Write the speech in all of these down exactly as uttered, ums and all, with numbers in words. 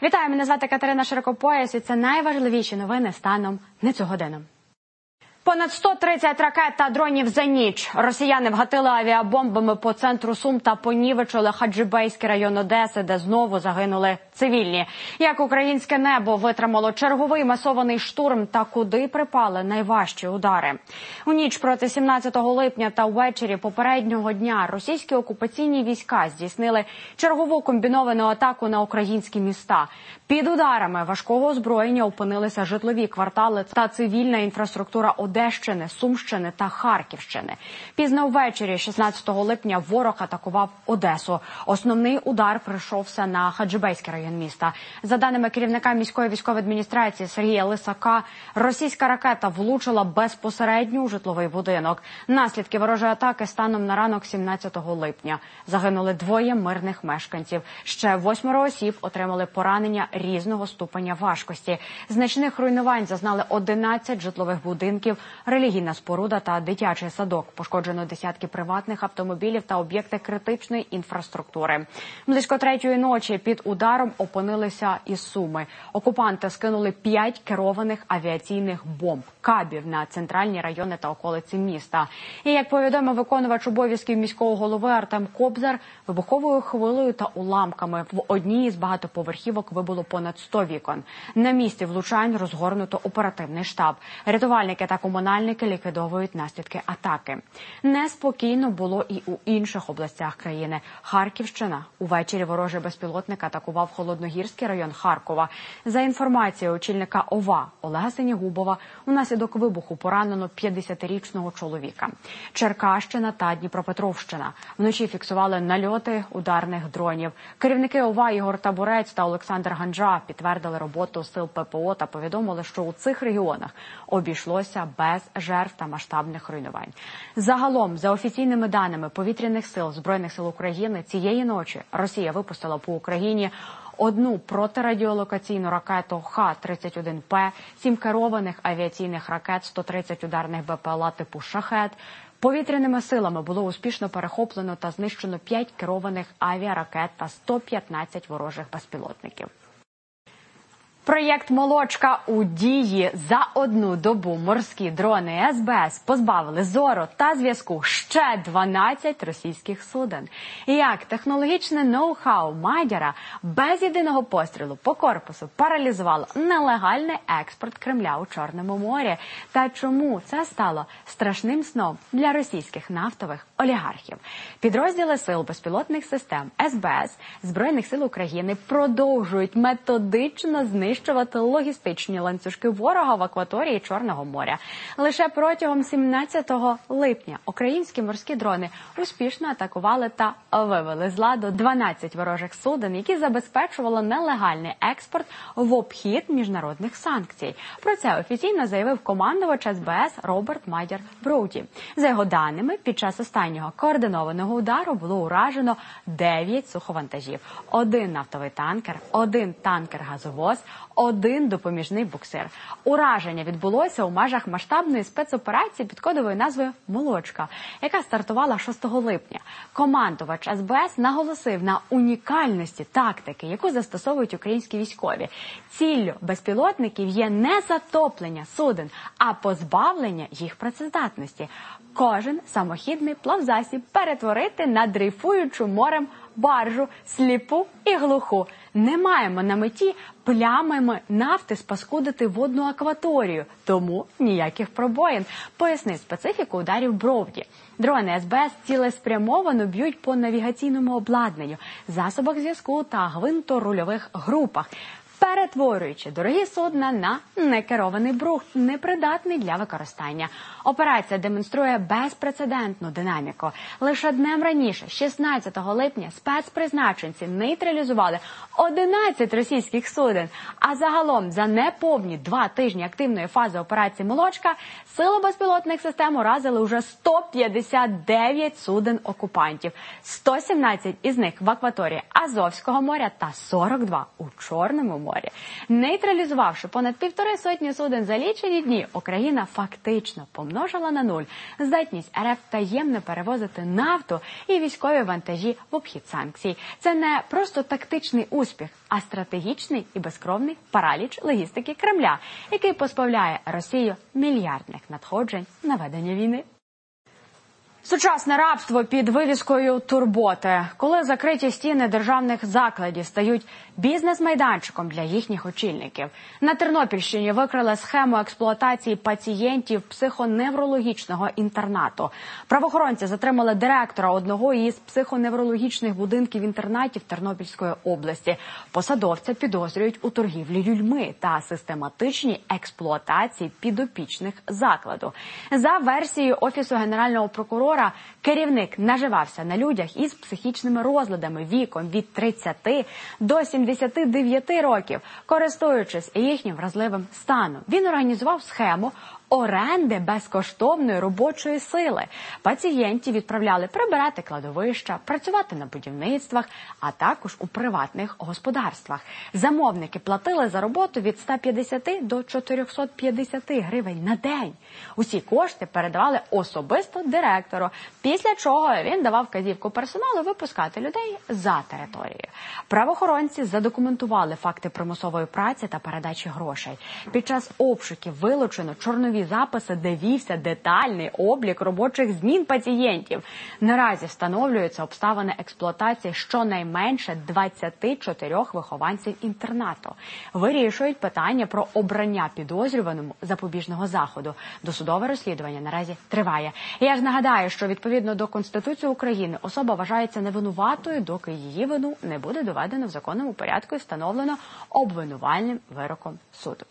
Вітаю, мене звати Катерина Широкопояс, і це найважливіші новини станом на цю годину. Понад сто тридцять ракет та дронів за ніч. Росіяни вгатили авіабомбами по центру Сум та понівечили Хаджибейський район Одеси, де знову загинули цивільні. Як українське небо витримало черговий масований штурм та куди припали найважчі удари. У ніч проти сімнадцятого липня та ввечері попереднього дня російські окупаційні війська здійснили чергову комбіновану атаку на українські міста. Під ударами важкого озброєння опинилися житлові квартали та цивільна інфраструктура Одещини, Сумщини та Харківщини. Пізно ввечері шістнадцятого липня ворог атакував Одесу. Основний удар прийшовся на Хаджибейський район міста. За даними керівника міської військової адміністрації Сергія Лисака, російська ракета влучила безпосередньо у житловий будинок. Наслідки ворожої атаки станом на ранок сімнадцятого липня. Загинули двоє мирних мешканців. Ще восьмеро осіб отримали поранення різного ступеня важкості. Значних руйнувань зазнали одинадцять житлових будинків, релігійна споруда та дитячий садок. Пошкоджено десятки приватних автомобілів та об'єкти критичної інфраструктури. Близько третьої ночі під ударом опинилися і Суми. Окупанти скинули п'ять керованих авіаційних бомб, кабів на центральні райони та околиці міста. І, як повідомив виконувач обов'язків міського голови Артем Кобзар, вибуховою хвилею та уламками в одній із багатоповерхівок вибуло понад сто вікон. На місці влучань розгорнуто оперативний штаб. Рятувальники та комунальники ліквідовують наслідки атаки. Неспокійно було і у інших областях країни. Харківщина. Увечері ворожий безпілотник атакував Холодногірський район Харкова. За інформацією очільника ОВА Олега Синігубова, унаслідок вибуху поранено п'ятдесятирічного чоловіка. Черкащина та Дніпропетровщина. Вночі фіксували нальоти ударних дронів. Керівники ОВА Ігор Табурець та Олександр Ганджа підтвердили роботу сил ППО та повідомили, що у цих регіонах обійшлося без жертв та масштабних руйнувань. Загалом, за офіційними даними повітряних сил Збройних сил України, цієї ночі Росія випустила по Україні одну протирадіолокаційну ракету Х тридцять один П, сім керованих авіаційних ракет, сто тридцять ударних БПЛА типу «Шахед». Повітряними силами було успішно перехоплено та знищено п'ять керованих авіаракет та сто п'ятнадцять ворожих безпілотників. Проєкт «Молочка» у дії. За одну добу морські дрони ес бе ес позбавили зору та зв'язку ще дванадцять російських суден. Як технологічне ноу-хау Мадяра без єдиного пострілу по корпусу паралізувало нелегальний експорт Кремля у Чорному морі. Та чому це стало страшним сном для російських нафтових олігархів? Підрозділи сил безпілотних систем ес бе ес Збройних сил України продовжують методично знищувати знищувати логістичні ланцюжки ворога в акваторії Чорного моря. Лише протягом сімнадцятого липня українські морські дрони успішно атакували та вивели з ладу дванадцять ворожих суден, які забезпечували нелегальний експорт в обхід міжнародних санкцій. Про це офіційно заявив командувач ес бе ес Роберт Мадяр Броуді. За його даними, під час останнього координованого удару було уражено дев'ять суховантажів, один нафтовий танкер, один танкер-газовоз, один допоміжний буксир. Ураження відбулося у межах масштабної спецоперації під кодовою назвою «Молочка», яка стартувала шостого липня. Командувач ес бе ес наголосив на унікальності тактики, яку застосовують українські військові. Ціллю безпілотників є не затоплення суден, а позбавлення їх працездатності. Кожен самохідний плавзасіб перетворити на дрейфуючу морем баржу, сліпу і глуху. Не маємо на меті плямами нафти спаскудити водну акваторію, тому ніяких пробоїн, пояснив специфіку ударів Броуді. Дрони ес бе ес цілеспрямовано б'ють по навігаційному обладнанню, засобах зв'язку та гвинторульових групах, перетворюючи дорогі судна на некерований брухт, непридатний для використання. Операція демонструє безпрецедентну динаміку. Лише днем раніше, шістнадцятого липня, спецпризначенці нейтралізували одинадцять російських суден, а загалом за неповні два тижні активної фази операції «Молочка» сили безпілотних систем уразили уже сто п'ятдесят дев'ять суден окупантів, сто сімнадцять із них в акваторії Азовського моря та сорок два у Чорному морі. морі. Нейтралізувавши понад півтори сотні суден за лічені дні, Україна фактично помножила на нуль здатність РФ таємно перевозити нафту і військові вантажі в обхід санкцій. Це не просто тактичний успіх, а стратегічний і безкровний параліч логістики Кремля, який позбавляє Росію мільярдних надходжень на ведення війни. Сучасне рабство під вивіскою турботи, коли закриті стіни державних закладів стають бізнес-майданчиком для їхніх очільників. На Тернопільщині викрили схему експлуатації пацієнтів психоневрологічного інтернату. Правоохоронці затримали директора одного із психоневрологічних будинків-інтернатів Тернопільської області. Посадовця підозрюють у торгівлі людьми та систематичній експлуатації підопічних закладу. За версією Офісу Генерального прокурора, керівник наживався на людях із психічними розладами віком від тридцяти до сімдесяти дев'яти років, користуючись їхнім вразливим станом. Він організував схему оренди безкоштовної робочої сили. Пацієнтів відправляли прибирати кладовища, працювати на будівництвах, а також у приватних господарствах. Замовники платили за роботу від ста п'ятдесяти до чотирьохсот п'ятдесяти гривень на день. Усі кошти передавали особисто директору, після чого він давав вказівку персоналу випускати людей за територією. Правоохоронці задокументували факти примусової праці та передачі грошей. Під час обшуків вилучено чорнові записи, де вівся детальний облік робочих змін пацієнтів. Наразі встановлюються обставини експлуатації щонайменше двадцяти чотирьох вихованців інтернату. Вирішують питання про обрання підозрюваному запобіжного заходу. Досудове розслідування наразі триває. Я ж нагадаю, що відповідно до Конституції України особа вважається невинуватою, доки її вину не буде доведено в законному порядку і встановлено обвинувальним вироком суду.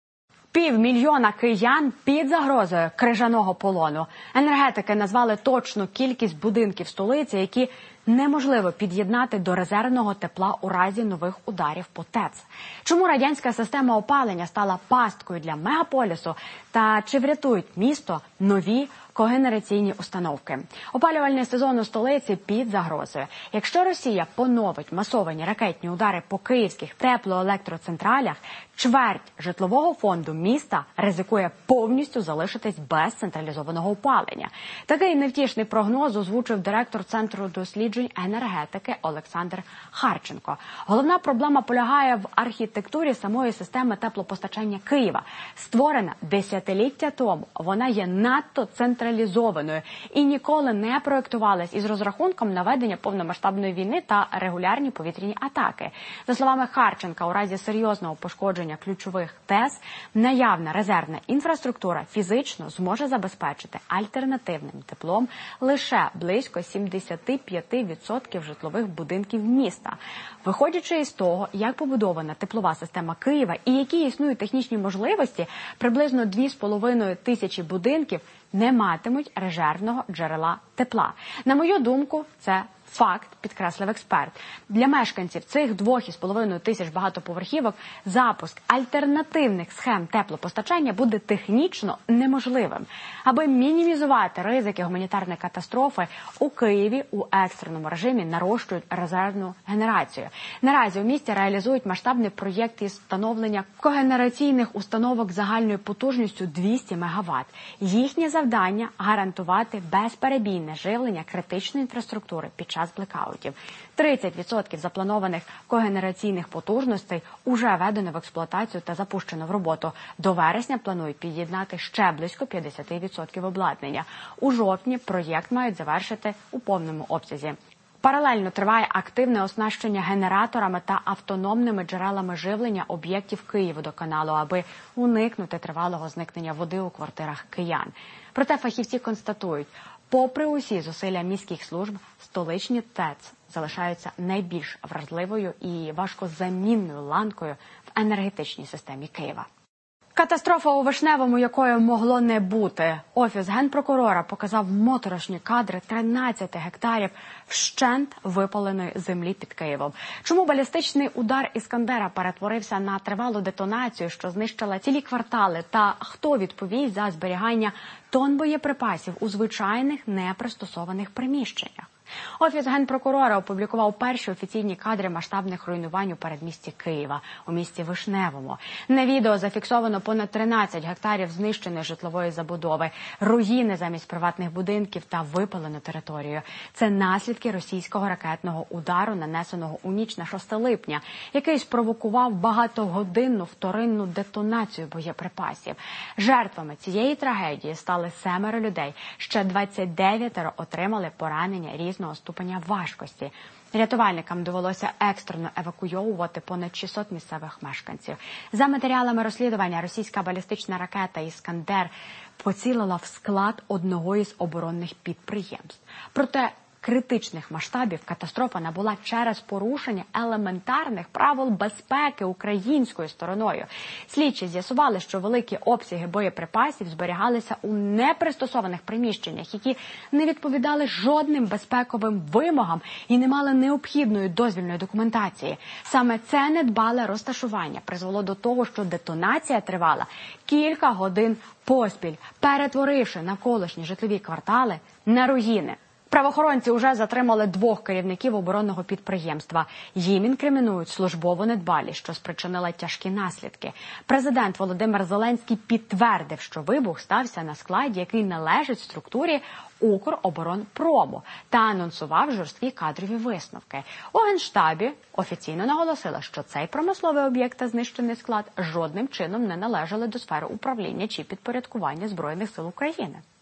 Півмільйона киян під загрозою крижаного полону. Енергетики назвали точну кількість будинків столиці, які неможливо під'єднати до резервного тепла у разі нових ударів по ТЕЦ. Чому радянська система опалення стала пасткою для мегаполісу та чи врятують місто нові когенераційні установки? Опалювальний сезон у столиці під загрозою. Якщо Росія поновить масовані ракетні удари по київських теплоелектроцентралях, чверть житлового фонду міста ризикує повністю залишитись без централізованого опалення. Такий невтішний прогноз озвучив директор Центру досліджень енергетики Олександр Харченко. Головна проблема полягає в архітектурі самої системи теплопостачання Києва. Створена десятиліття тому, вона є надто централізованою і ніколи не проєктувалась із розрахунком на ведення повномасштабної війни та регулярні повітряні атаки. За словами Харченка, у разі серйозного пошкодження ключових ТЕС, наявна резервна інфраструктура фізично зможе забезпечити альтернативним теплом лише близько сімдесят п'ять відсотків житлових будинків міста. Виходячи із того, як побудована теплова система Києва і які існують технічні можливості, приблизно дві з половиною тисячі будинків не матимуть резервного джерела тепла. На мою думку, це факт, підкреслив експерт. Для мешканців цих двох із половиною тисяч багатоповерхівок запуск альтернативних схем теплопостачання буде технічно неможливим. Аби мінімізувати ризики гуманітарної катастрофи, у Києві у екстреному режимі нарощують резервну генерацію. Наразі у місті реалізують масштабний проєкт із встановлення когенераційних установок загальною потужністю двісті мегаватт. Їхнє завдання – гарантувати безперебійне живлення критичної інфраструктури під час блекаутів. тридцять відсотків запланованих когенераційних потужностей уже введено в експлуатацію та запущено в роботу. До вересня планують під'єднати ще близько п'ятдесят відсотків обладнання. У жовтні проєкт мають завершити у повному обсязі. Паралельно триває активне оснащення генераторами та автономними джерелами живлення об'єктів Київводоканалу, аби уникнути тривалого зникнення води у квартирах киян. Проте фахівці констатують, попри усі зусилля міських служб, столичні ТЕЦ залишаються найбільш вразливою і важкозамінною ланкою в енергетичній системі Києва. Катастрофа у Вишневому, якою могло не бути. Офіс Генпрокурора показав моторошні кадри тринадцяти гектарів вщент випаленої землі під Києвом. Чому балістичний удар «Іскандера» перетворився на тривалу детонацію, що знищила цілі квартали, та хто відповість за зберігання тонн боєприпасів у звичайних непристосованих приміщеннях? Офіс Генпрокурора опублікував перші офіційні кадри масштабних руйнувань у передмісті Києва, у місті Вишневому. На відео зафіксовано понад тринадцять гектарів знищеної житлової забудови, руїни замість приватних будинків та випалену територію. Це наслідки російського ракетного удару, нанесеного у ніч на шосте липня, який спровокував багатогодинну вторинну детонацію боєприпасів. Жертвами цієї трагедії стали семеро людей, ще двадцять дев'ять отримали поранення різного ступеня важкості. Рятувальникам довелося екстрено евакуйовувати понад шістсот місцевих мешканців. За матеріалами розслідування, російська балістична ракета «Іскандер» поцілила в склад одного із оборонних підприємств. Проте критичних масштабів катастрофа набула через порушення елементарних правил безпеки українською стороною. Слідчі з'ясували, що великі обсяги боєприпасів зберігалися у непристосованих приміщеннях, які не відповідали жодним безпековим вимогам і не мали необхідної дозвільної документації. Саме це недбале розташування призвело до того, що детонація тривала кілька годин поспіль, перетворивши навколишні житлові квартали на руїни. Правоохоронці вже затримали двох керівників оборонного підприємства. Їм інкримінують службову недбалість, що спричинила тяжкі наслідки. Президент Володимир Зеленський підтвердив, що вибух стався на складі, який належить структурі Укроборонпрому, та анонсував жорсткі кадрові висновки. У Генштабі офіційно наголосили, що цей промисловий об'єкт та знищений склад жодним чином не належали до сфери управління чи підпорядкування Збройних сил України.